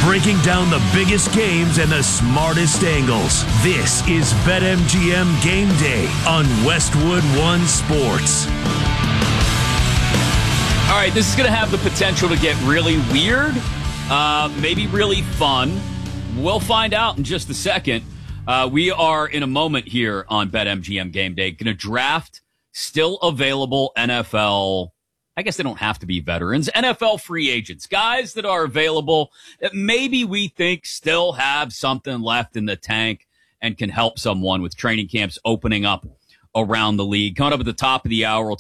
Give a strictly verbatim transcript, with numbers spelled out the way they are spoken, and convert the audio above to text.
breaking down the biggest games and the smartest angles. This is BetMGM Game Day on Westwood One Sports. All right, this is going to have the potential to get really weird, uh, maybe really fun. We'll find out in just a second. Uh, we are in a moment here on BetMGM Game Day. Going to draft still available N F L. I guess they don't have to be veterans. N F L free agents, guys that are available that maybe we think still have something left in the tank and can help someone with training camps opening up around the league. Coming up at the top of the hour, we'll